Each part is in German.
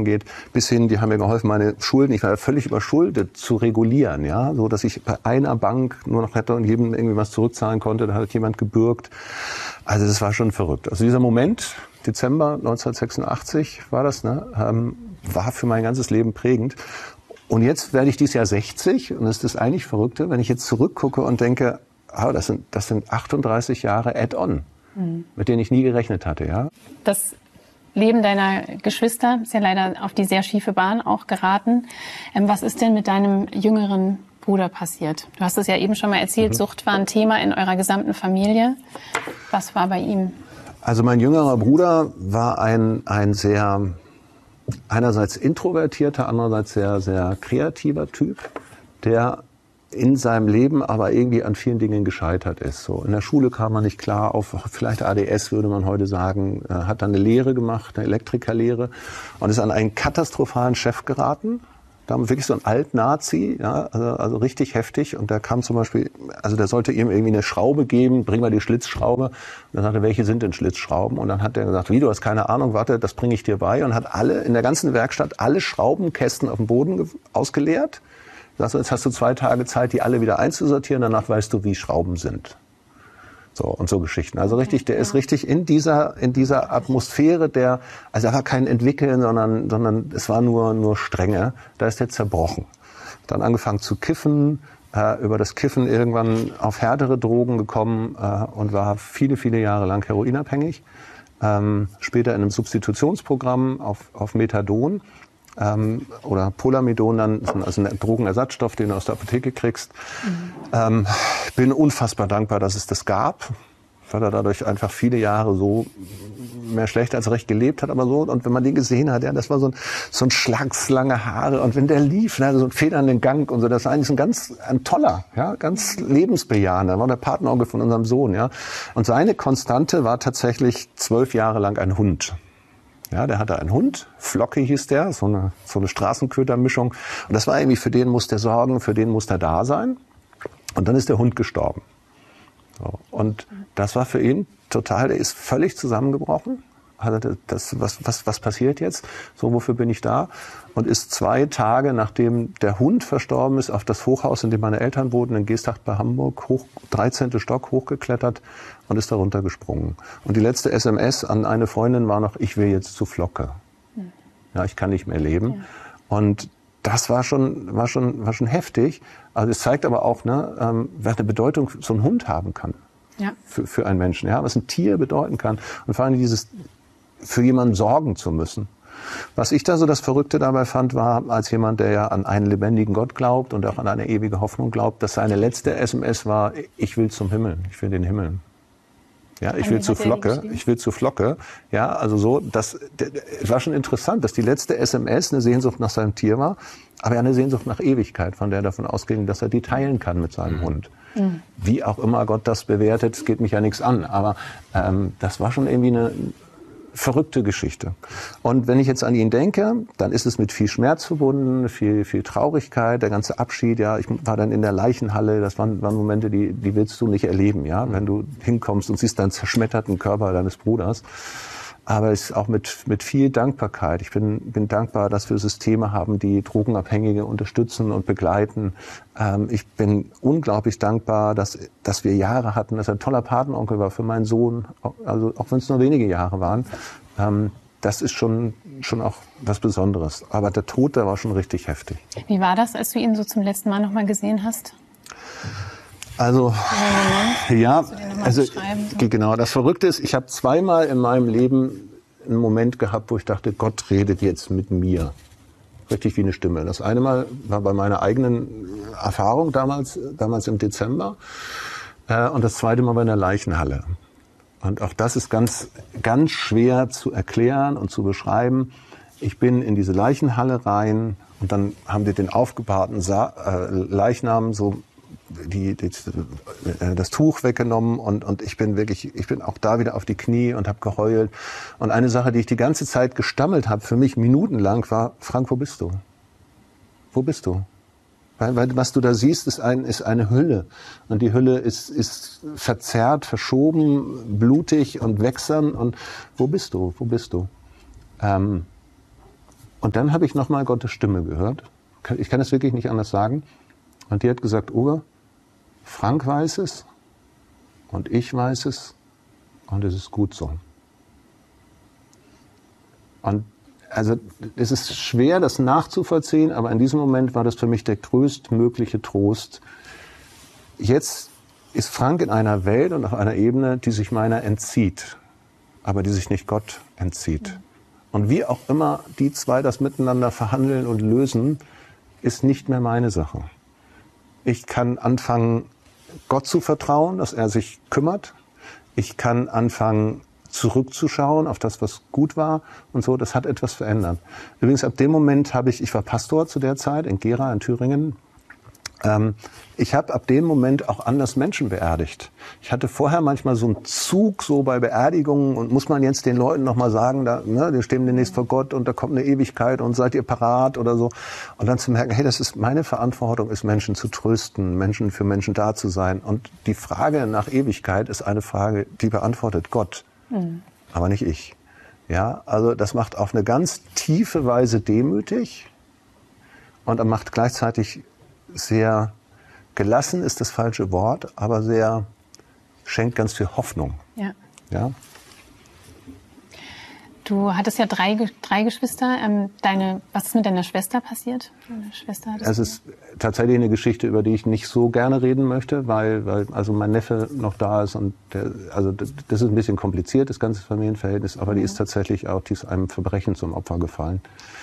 angeht, bis hin, die haben mir geholfen, meine Schulden, ich war ja völlig überschuldet, zu regulieren, ja, so dass ich bei einer Bank nur noch hätte und jedem irgendwie was zurückzahlen konnte, da hat jemand gebürgt. Also das war schon verrückt. Also dieser Moment, Dezember 1986 war das, ne, war für mein ganzes Leben prägend. Und jetzt werde ich dieses Jahr 60 und das ist das eigentlich Verrückte, wenn ich jetzt zurückgucke und denke, das sind 38 Jahre Add-on, mit denen ich nie gerechnet hatte, ja. Das Leben deiner Geschwister ist ja leider auf die sehr schiefe Bahn auch geraten. Was ist denn mit deinem jüngeren Bruder passiert? Du hast es ja eben schon mal erzählt, Sucht war ein Thema in eurer gesamten Familie. Was war bei ihm? Also mein jüngerer Bruder war ein sehr, einerseits introvertierter, andererseits sehr, sehr kreativer Typ, der in seinem Leben aber irgendwie an vielen Dingen gescheitert ist. So in der Schule kam man nicht klar auf, vielleicht ADS würde man heute sagen, hat dann eine Lehre gemacht, eine Elektrikerlehre und ist an einen katastrophalen Chef geraten. Da haben wir wirklich so einen Alt-Nazi, ja, also richtig heftig. Und der kam zum Beispiel, also der sollte ihm irgendwie eine Schraube geben, bring mal die Schlitzschraube. Und dann sagte er, welche sind denn Schlitzschrauben? Und dann hat er gesagt, wie, du hast keine Ahnung, warte, das bringe ich dir bei. Und hat in der ganzen Werkstatt alle Schraubenkästen auf dem Boden ausgeleert. Sagst du, jetzt hast du 2 Tage Zeit, die alle wieder einzusortieren, danach weißt du, wie Schrauben sind. So, und so Geschichten. Also richtig, der ist richtig in dieser Atmosphäre also da war kein Entwickeln, sondern es war nur Strenge. Da ist der zerbrochen. Dann angefangen zu kiffen, über das Kiffen irgendwann auf härtere Drogen gekommen, und war viele, viele Jahre lang heroinabhängig. Später in einem Substitutionsprogramm auf Methadon. Oder Polamidon, also ein Drogenersatzstoff, den du aus der Apotheke kriegst. Ich bin unfassbar dankbar, dass es das gab, weil er dadurch einfach viele Jahre so mehr schlecht als recht gelebt hat, aber so. Und wenn man den gesehen hat, ja, das war so ein Schlags, lange Haare. Und wenn der lief, ne, so einen federnden Gang und so, das war eigentlich ein toller, ja, ganz lebensbejahender. War der Patenonkel von unserem Sohn, ja. Und seine Konstante war tatsächlich 12 Jahre lang ein Hund. Ja, der hatte einen Hund, Flocke hieß der, so eine Straßenköter-Mischung. Und das war irgendwie, für den muss der sorgen, für den muss der da sein. Und dann ist der Hund gestorben. So. Und das war für ihn total, der ist völlig zusammengebrochen. Also was passiert jetzt? So, wofür bin ich da? Und ist 2 Tage, nachdem der Hund verstorben ist, auf das Hochhaus, in dem meine Eltern wohnten, in Geesthacht bei Hamburg, 13. Stock hochgeklettert und ist da runtergesprungen. Und die letzte SMS an eine Freundin war noch, ich will jetzt zu Flocke. Ja, ich kann nicht mehr leben. Ja. Und das war schon heftig. Also es zeigt aber auch, ne, welche Bedeutung so ein Hund haben kann. Ja. Für einen Menschen, ja, was ein Tier bedeuten kann. Und vor allem für jemanden sorgen zu müssen. Was ich da so das Verrückte dabei fand, war, als jemand, der ja an einen lebendigen Gott glaubt und auch an eine ewige Hoffnung glaubt, dass seine letzte SMS war, ich will zum Himmel, ich will den Himmel. Ja, ich will zu Flocke. Ja, also so, das war schon interessant, dass die letzte SMS eine Sehnsucht nach seinem Tier war, aber eine Sehnsucht nach Ewigkeit, von der er davon ausging, dass er die teilen kann mit seinem Hund. Wie auch immer Gott das bewertet, es geht mich ja nichts an, aber das war schon irgendwie eine verrückte Geschichte. Und wenn ich jetzt an ihn denke, dann ist es mit viel Schmerz verbunden, viel Traurigkeit, der ganze Abschied. Ja, ich war dann in der Leichenhalle. Das waren Momente, die willst du nicht erleben, ja, wenn du hinkommst und siehst deinen zerschmetterten Körper deines Bruders. Aber es ist auch mit viel Dankbarkeit. Ich bin dankbar, dass wir Systeme haben, die Drogenabhängige unterstützen und begleiten. Ich bin unglaublich dankbar, dass wir Jahre hatten, dass er ein toller Patenonkel war für meinen Sohn, also auch wenn es nur wenige Jahre waren. Das ist schon auch was Besonderes. Aber der Tod, der war schon richtig heftig. Wie war das, als du ihn so zum letzten Mal noch mal gesehen hast? Also, ja, also genau. Das Verrückte ist, ich habe zweimal in meinem Leben einen Moment gehabt, wo ich dachte, Gott redet jetzt mit mir. Richtig wie eine Stimme. Das eine Mal war bei meiner eigenen Erfahrung damals im Dezember. Und das zweite Mal bei einer Leichenhalle. Und auch das ist ganz, ganz schwer zu erklären und zu beschreiben. Ich bin in diese Leichenhalle rein und dann haben die den aufgebahrten Leichnam so das Tuch weggenommen und ich bin auch da wieder auf die Knie und habe geheult. Und eine Sache, die ich die ganze Zeit gestammelt habe, für mich minutenlang, war, Frank, wo bist du? Wo bist du? Weil was du da siehst, ist eine Hülle. Und die Hülle ist verzerrt, verschoben, blutig und wächsern. Und wo bist du? Wo bist du? Und Und dann habe ich nochmal Gottes Stimme gehört. Ich kann es wirklich nicht anders sagen. Und die hat gesagt, Uwe, Frank weiß es und ich weiß es und es ist gut so. Und also es ist schwer, das nachzuvollziehen, aber in diesem Moment war das für mich der größtmögliche Trost. Jetzt ist Frank in einer Welt und auf einer Ebene, die sich meiner entzieht, aber die sich nicht Gott entzieht. Und wie auch immer die zwei das miteinander verhandeln und lösen, ist nicht mehr meine Sache. Ich kann anfangen, Gott zu vertrauen, dass er sich kümmert. Ich kann anfangen, zurückzuschauen auf das, was gut war und so. Das hat etwas verändert. Übrigens, ab dem Moment ich war Pastor zu der Zeit in Gera in Thüringen. Ich habe ab dem Moment auch anders Menschen beerdigt. Ich hatte vorher manchmal so einen Zug so bei Beerdigungen und muss man jetzt den Leuten nochmal sagen, die stehen demnächst vor Gott und da kommt eine Ewigkeit und seid ihr parat oder so. Und dann zu merken, hey, das ist meine Verantwortung, ist Menschen zu trösten, Menschen für Menschen da zu sein. Und die Frage nach Ewigkeit ist eine Frage, die beantwortet Gott, aber nicht ich. Ja, also das macht auf eine ganz tiefe Weise demütig und er macht gleichzeitig sehr gelassen ist das falsche Wort, aber schenkt ganz viel Hoffnung. Ja. Ja? Du hattest ja drei Geschwister. Was ist mit deiner Schwester passiert? Es ist tatsächlich eine Geschichte, über die ich nicht so gerne reden möchte, weil also mein Neffe noch da ist und das ist ein bisschen kompliziert, das ganze Familienverhältnis, aber die ist tatsächlich auch, die ist einem Verbrechen zum Opfer gefallen.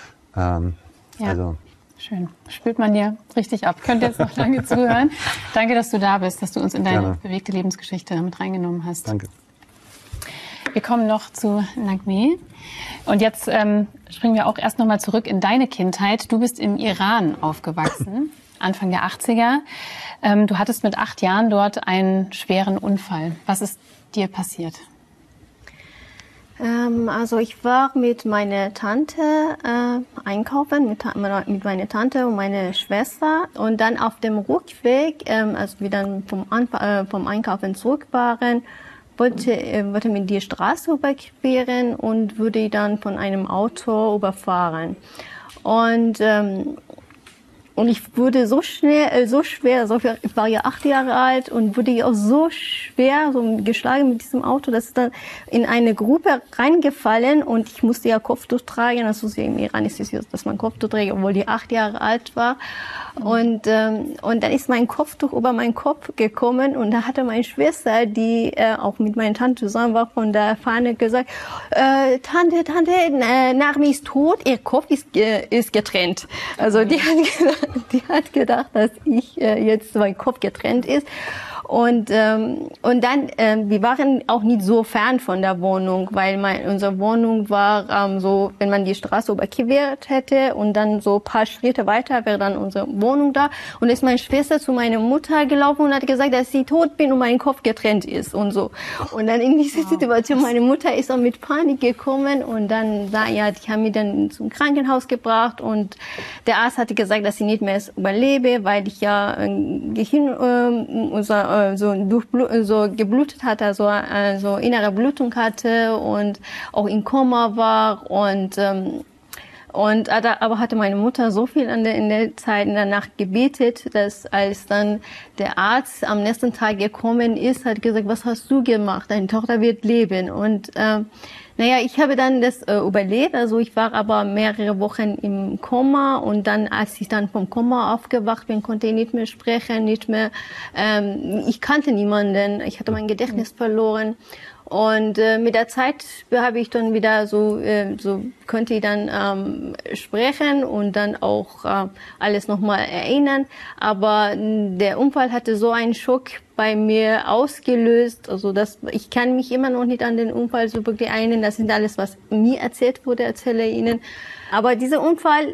Schön. Spürt man dir richtig ab. Könnt jetzt noch lange zuhören. Danke, dass du da bist, dass du uns in deine bewegte Lebensgeschichte mit reingenommen hast. Danke. Wir kommen noch zu Naghmeh. Und jetzt springen wir auch erst noch mal zurück in deine Kindheit. Du bist im Iran aufgewachsen, Anfang der 80er. Du hattest mit 8 Jahren dort einen schweren Unfall. Was ist dir passiert? Also ich war mit meiner Tante einkaufen, mit meiner Tante und meiner Schwester. Und dann auf dem Rückweg, als wir dann vom Einkaufen zurück waren, wollte mir die Straße überqueren und wurde dann von einem Auto überfahren. Und ich wurde ich war ja 8 Jahre alt und wurde auch so schwer geschlagen mit diesem Auto, dass ich dann in eine Gruppe reingefallen und ich musste ja Kopftuch tragen. Also im Iran ist es so, dass man Kopftuch trägt, obwohl ich 8 Jahre alt war. Und dann ist mein Kopftuch über meinen Kopf gekommen und da hatte meine Schwester, die auch mit meiner Tante zusammen war, von der Fahne gesagt, Tante, Naghmeh ist tot, ihr Kopf ist getrennt. Also die hat gedacht, dass jetzt mein Kopf getrennt ist. Und dann, wir waren auch nicht so fern von der Wohnung, weil unsere Wohnung war so, wenn man die Straße überquert hätte und dann so ein paar Schritte weiter wäre dann unsere Wohnung da. Und ist meine Schwester zu meiner Mutter gelaufen und hat gesagt, dass sie tot bin und mein Kopf getrennt ist und so. Und dann in dieser Situation, meine Mutter ist auch mit Panik gekommen und dann, die haben mich dann zum Krankenhaus gebracht und der Arzt hatte gesagt, dass ich nicht mehr überlebe, weil ich ja Gehirn, so geblutet hatte, so innere Blutung hatte und auch in Koma war aber hatte meine Mutter so viel in der Zeit danach gebetet, dass als dann der Arzt am nächsten Tag gekommen ist, hat gesagt, was hast du gemacht? Deine Tochter wird leben. Und ich habe dann das überlebt. Also ich war aber mehrere Wochen im Koma und dann, als ich dann vom Koma aufgewacht bin, konnte ich nicht mehr sprechen, nicht mehr. Ich kannte niemanden. Ich hatte mein Gedächtnis verloren. Und mit der Zeit habe ich dann wieder konnte ich dann sprechen und dann auch alles nochmal erinnern. Aber der Unfall hatte so einen Schock bei mir ausgelöst, also ich kann mich immer noch nicht an den Unfall so wirklich erinnern. Das sind alles, was mir erzählt wurde, erzähle ich Ihnen. Aber dieser Unfall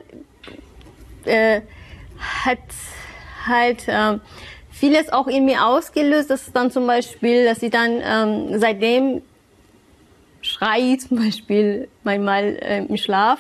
hat halt vieles auch in mir ausgelöst. Das ist dann zum Beispiel, dass ich dann seitdem schreie, zum Beispiel manchmal im Schlaf.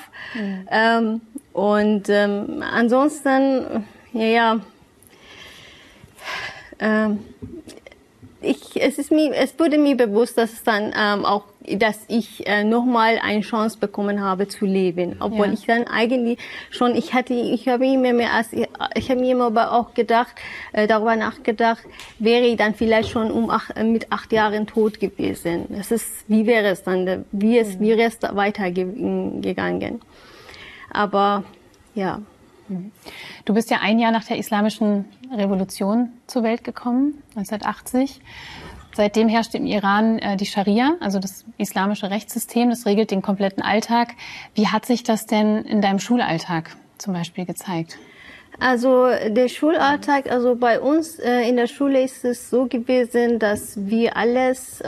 ansonsten, es wurde mir bewusst, dass es dann dass ich nochmal eine Chance bekommen habe zu leben, obwohl ich dann eigentlich schon, ich habe mir immer aber auch gedacht, darüber nachgedacht, wäre ich dann vielleicht schon mit 8 Jahren tot gewesen. Wie wäre es dann, wie wäre es da weitergegangen? Aber ja. Du bist ja ein Jahr nach der Islamischen Revolution zur Welt gekommen, 1980. Seitdem herrscht im Iran die Scharia, also das islamische Rechtssystem, das regelt den kompletten Alltag. Wie hat sich das denn in deinem Schulalltag zum Beispiel gezeigt? Also der Schulalltag, also bei uns in der Schule ist es so gewesen, dass wir alles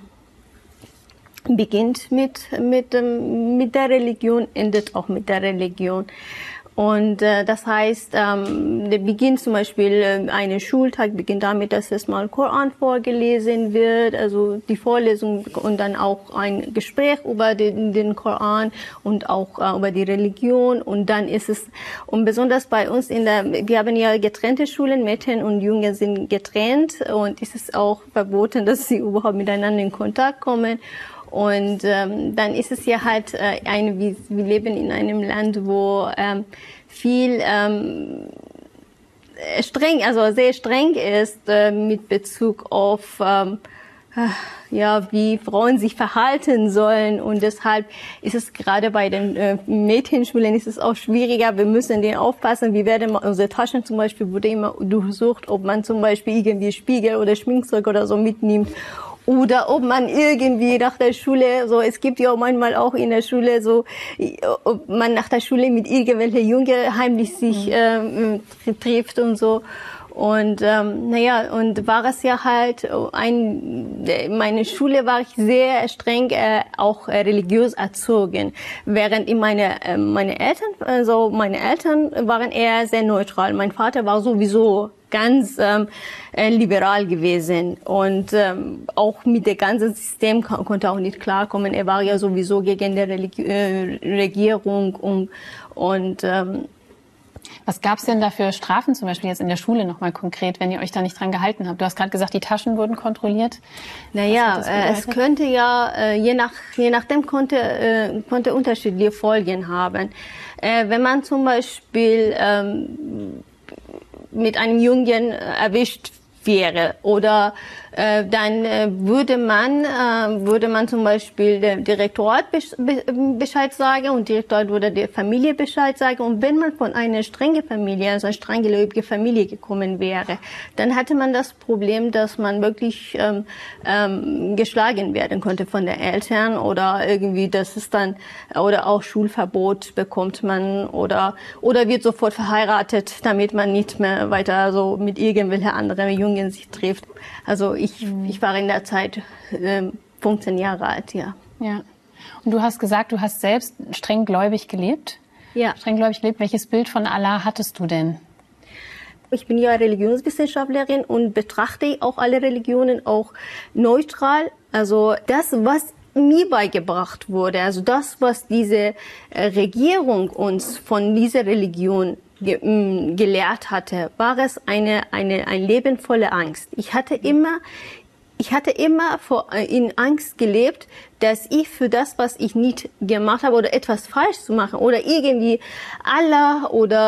beginnt mit der Religion, endet auch mit der Religion. Und das heißt, der Beginn zum Beispiel, eine Schultag beginnt damit, dass erstmal Koran vorgelesen wird, also die Vorlesung und dann auch ein Gespräch über den Koran und auch über die Religion. Und dann ist es, und besonders bei uns wir haben ja getrennte Schulen, Mädchen und Jungen sind getrennt und es ist auch verboten, dass sie überhaupt miteinander in Kontakt kommen. Und dann ist es ja halt wir leben in einem Land, wo viel sehr streng ist mit Bezug auf wie Frauen sich verhalten sollen, und deshalb ist es gerade bei den Mädchenschulen ist es auch schwieriger. Wir müssen denen aufpassen. Unsere Taschen zum Beispiel wurde immer durchsucht, ob man zum Beispiel irgendwie Spiegel oder Schminkzeug oder so mitnimmt. Oder ob man irgendwie nach der Schule, so, es gibt ja manchmal auch in der Schule so, ob man nach der Schule mit irgendwelchen Jungen heimlich sich trifft und so. Und und war es ja halt meine Schule war ich sehr streng auch religiös erzogen, während meine Eltern waren eher sehr neutral. Mein Vater war sowieso ganz liberal gewesen und auch mit dem ganzen System konnte auch nicht klarkommen. Er war ja sowieso gegen die Regierung und was gab es denn da für Strafen zum Beispiel jetzt in der Schule nochmal konkret, wenn ihr euch da nicht dran gehalten habt? Du hast gerade gesagt, die Taschen wurden kontrolliert. Naja, es könnte ja, je nachdem konnte unterschiedliche Folgen haben. Wenn man zum Beispiel mit einem Jungen erwischt wäre oder dann würde man zum Beispiel dem Direktorat Bescheid sagen und Direktorat würde der Familie Bescheid sagen, und wenn man von einer strengen Familie, also eine strenggläubige Familie gekommen wäre, dann hatte man das Problem, dass man wirklich geschlagen werden konnte von den Eltern oder irgendwie, dass es dann oder auch Schulverbot bekommt man oder wird sofort verheiratet, damit man nicht mehr weiter so mit irgendwelchen anderen Jungen sich trifft. Also ich war in der Zeit 15 Jahre alt, ja. Ja. Und du hast gesagt, du hast selbst strenggläubig gelebt? Ja. Strenggläubig gelebt. Welches Bild von Allah hattest du denn? Ich bin ja Religionswissenschaftlerin und betrachte auch alle Religionen auch neutral. Also das, was mir beigebracht wurde, also das, was diese Regierung uns von dieser Religion gelehrt hatte, war es ein Leben voller Angst. Ich hatte immer in Angst gelebt, dass ich für das, was ich nicht gemacht habe oder etwas falsch zu machen oder irgendwie Allah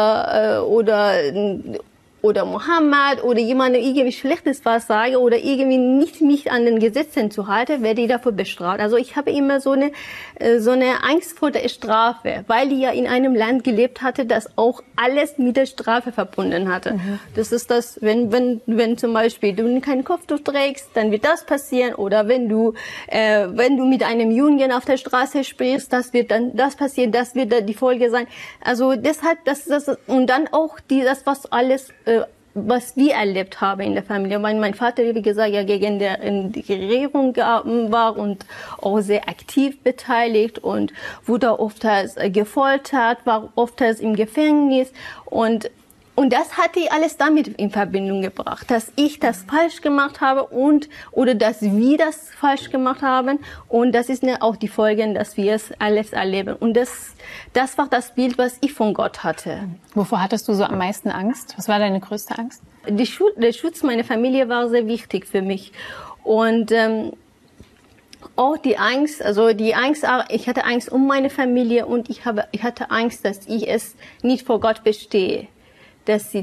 oder Mohammed oder jemandem irgendwie Schlechtes was sage oder irgendwie nicht mich an den Gesetzen zu halten, werde ich dafür bestraft. Also ich habe immer so eine Angst vor der Strafe, weil ich ja in einem Land gelebt hatte, das auch alles mit der Strafe verbunden hatte. Mhm. Das ist das, wenn zum Beispiel du kein Kopftuch trägst, dann wird das passieren, oder wenn du mit einem Jungen auf der Straße sprichst, das wird dann das passieren, das wird dann die Folge sein. Also deshalb, und dann auch das, was wir erlebt haben in der Familie. Mein Vater, wie gesagt, ja gegen die Regierung war und auch sehr aktiv beteiligt und wurde oft gefoltert, war oft im Gefängnis und das hatte ich alles damit in Verbindung gebracht, dass ich das falsch gemacht habe oder dass wir das falsch gemacht haben, und das ist auch die Folgen, dass wir es alles erleben, und das war das Bild, was ich von Gott hatte. Wovor hattest du so am meisten Angst? Was war deine größte Angst? Der Schutz meiner Familie war sehr wichtig für mich. Und auch die Angst, ich hatte Angst um meine Familie und ich hatte Angst, dass ich es nicht vor Gott bestehe. Dass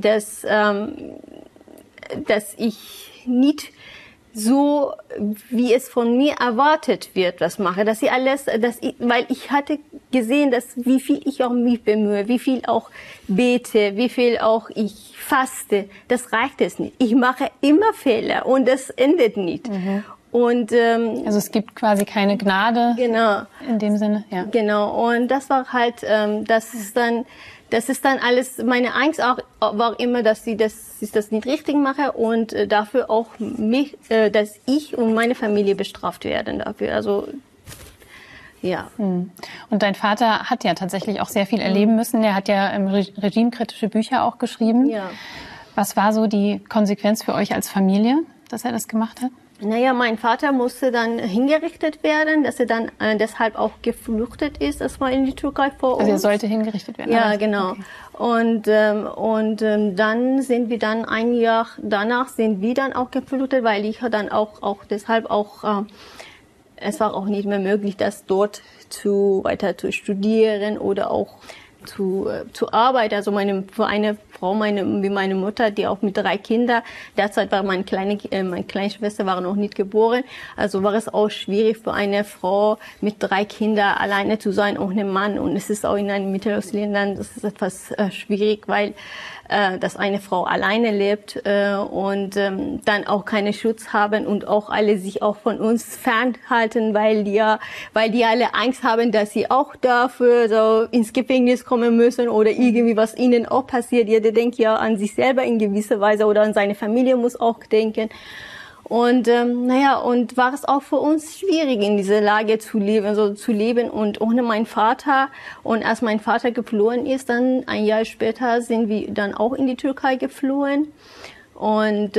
ich nicht so, wie es von mir erwartet wird, was mache. Weil ich hatte gesehen, wie viel ich auch mich bemühe, wie viel auch bete, wie viel auch ich faste. Das reicht es nicht. Ich mache immer Fehler und das endet nicht. Mhm. Und, also es gibt quasi keine Gnade. Genau. In dem Sinne, ja. Genau. Und das war halt, das ist dann alles, meine Angst auch war immer, dass ich das nicht richtig mache und dafür auch dass ich und meine Familie bestraft werden dafür. Also, ja. Und dein Vater hat ja tatsächlich auch sehr viel erleben müssen. Er hat ja regimekritische Bücher auch geschrieben. Ja. Was war so die Konsequenz für euch als Familie, dass er das gemacht hat? Naja, mein Vater musste dann hingerichtet werden, dass er dann deshalb auch geflüchtet ist, erstmal in die Türkei vor uns. Also er sollte hingerichtet werden? Ja, genau. Okay. Und dann sind wir dann ein Jahr danach sind wir dann auch geflüchtet, weil ich dann auch deshalb auch es war auch nicht mehr möglich, das dort weiter zu studieren oder auch zu arbeiten. Also für eine Frau, wie meine Mutter, die auch mit 3 Kindern, derzeit war meine kleine Schwester war noch nicht geboren, also war es auch schwierig für eine Frau mit 3 Kindern alleine zu sein, ohne Mann. Und es ist auch in einem Mittelostländern, das ist etwas schwierig, weil dass eine Frau alleine lebt und dann auch keinen Schutz haben und auch alle sich auch von uns fernhalten, weil die alle Angst haben, dass sie auch dafür so ins Gefängnis kommen müssen oder irgendwie was ihnen auch passiert. Jeder denkt ja an sich selber in gewisser Weise oder an seine Familie muss auch denken. Und und war es auch für uns schwierig, in dieser Lage zu leben und ohne meinen Vater. Und als mein Vater geflohen ist, dann ein Jahr später sind wir dann auch in die Türkei geflohen. Und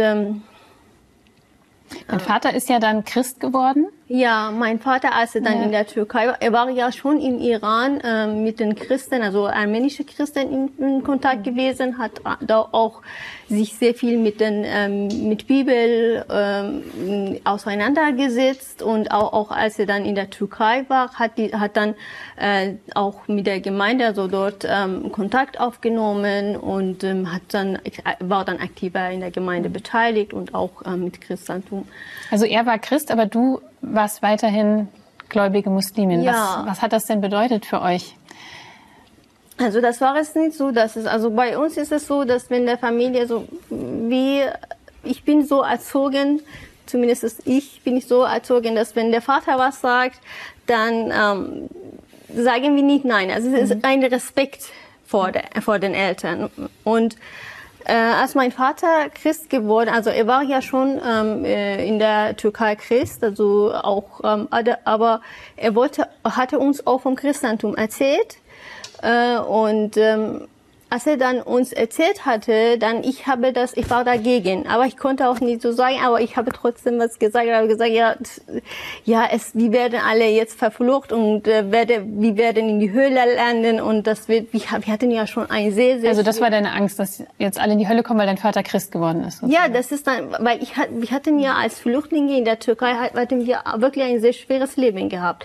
dein Vater ist ja dann Christ geworden? Ja, mein Vater, als er dann in der Türkei war, er war ja schon im Iran mit den Christen, also armenischen Christen in Kontakt gewesen, hat da auch sich sehr viel mit Bibel auseinandergesetzt und auch als er dann in der Türkei war, hat dann auch mit der Gemeinde also dort Kontakt aufgenommen und war dann aktiver in der Gemeinde beteiligt und auch mit Christentum. Also er war Christ, aber du warst weiterhin gläubige Muslimin. Ja. Was hat das denn bedeutet für euch? Also das war es nicht so, also bei uns ist es so, dass wenn der Familie ich bin so erzogen, zumindest ich bin so erzogen, dass wenn der Vater was sagt, dann sagen wir nicht nein. Also es ist ein Respekt vor den Eltern. Und als mein Vater Christ geworden, also er war ja schon in der Türkei Christ, also auch, aber er hatte uns auch vom Christentum erzählt und als er dann uns erzählt hatte, dann ich war dagegen, aber ich konnte auch nicht so sagen, aber ich habe trotzdem was gesagt, ich habe gesagt, die werden alle jetzt verflucht und wir werden in die Hölle landen und wir hatten ja schon ein sehr, sehr... Also das war deine Angst, dass jetzt alle in die Hölle kommen, weil dein Vater Christ geworden ist? Sozusagen. Ja, das ist dann, weil wir hatten ja als Flüchtlinge in der Türkei, hatten wir wirklich ein sehr schweres Leben gehabt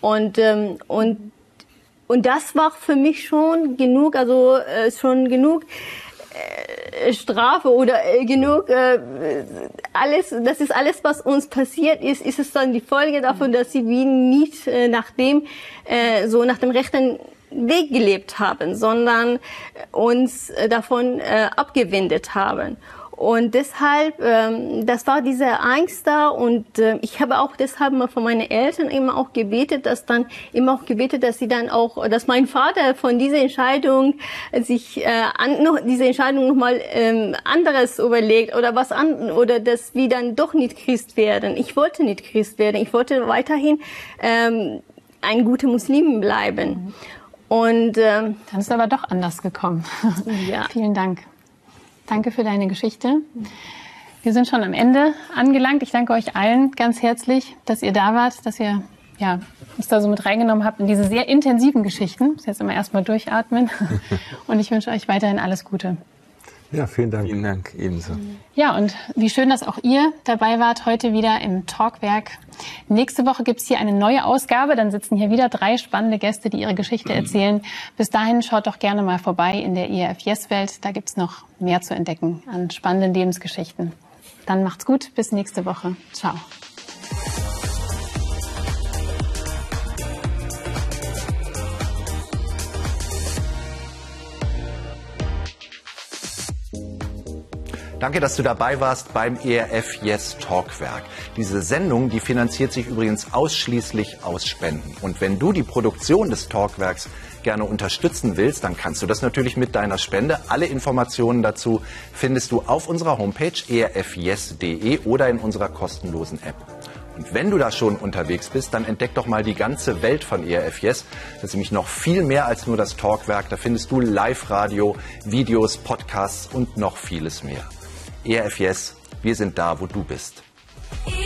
und das war für mich schon genug, also schon genug Strafe oder genug alles. Das ist alles, was uns passiert ist. Ist es dann die Folge davon, dass sie wie nicht nach dem rechten Weg gelebt haben, sondern uns davon abgewendet haben. Und deshalb, das war diese Angst da und ich habe auch deshalb mal von meinen Eltern immer auch gebetet, dass sie dann auch, dass mein Vater von dieser Entscheidung diese Entscheidung nochmal anderes überlegt oder oder dass wir dann doch nicht Christ werden. Ich wollte nicht Christ werden, ich wollte weiterhin ein guter Muslim bleiben. Und dann ist aber doch anders gekommen. Ja. Vielen Dank. Danke für deine Geschichte. Wir sind schon am Ende angelangt. Ich danke euch allen ganz herzlich, dass ihr da wart, dass ihr uns da so mit reingenommen habt in diese sehr intensiven Geschichten. Das heißt immer erstmal durchatmen. Und ich wünsche euch weiterhin alles Gute. Ja, vielen Dank. Vielen Dank, ebenso. Ja, und wie schön, dass auch ihr dabei wart, heute wieder im Talkwerk. Nächste Woche gibt's hier eine neue Ausgabe. Dann sitzen hier wieder 3 spannende Gäste, die ihre Geschichte erzählen. Bis dahin schaut doch gerne mal vorbei in der ERF Yes-Welt. Da gibt's noch mehr zu entdecken an spannenden Lebensgeschichten. Dann macht's gut, bis nächste Woche. Ciao. Danke, dass du dabei warst beim ERF Yes Talkwerk. Diese Sendung, die finanziert sich übrigens ausschließlich aus Spenden. Und wenn du die Produktion des Talkwerks gerne unterstützen willst, dann kannst du das natürlich mit deiner Spende. Alle Informationen dazu findest du auf unserer Homepage erfyes.de oder in unserer kostenlosen App. Und wenn du da schon unterwegs bist, dann entdeck doch mal die ganze Welt von ERF Yes. Das ist nämlich noch viel mehr als nur das Talkwerk. Da findest du Live-Radio, Videos, Podcasts und noch vieles mehr. ERF Yes, wir sind da, wo du bist.